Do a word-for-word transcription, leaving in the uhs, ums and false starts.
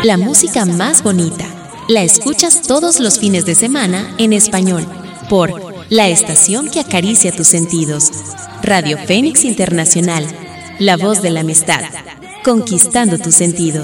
La música más bonita la escuchas todos los fines de semana en español por la estación que acaricia tus sentidos. Radio Fénix Internacional, la voz de la amistad, conquistando tus sentidos.